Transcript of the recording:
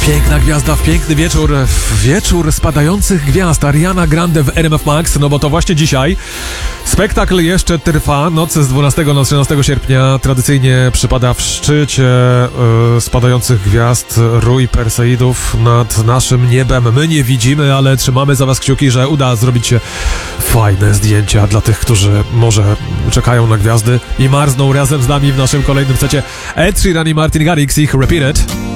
Piękna gwiazda w piękny wieczór, wieczór spadających gwiazd, Ariana Grande w RMF Max, no bo to właśnie dzisiaj spektakl jeszcze trwa, noc z 12 na 13 sierpnia tradycyjnie przypada w szczycie spadających gwiazd Rój Perseidów nad naszym niebem. My nie widzimy, ale trzymamy za was kciuki, że uda zrobić się fajne zdjęcia dla tych, którzy może czekają na gwiazdy i marzną razem z nami w naszym kolejnym secie. Ed Sheeran i Martin Garrix, ich Repeat It.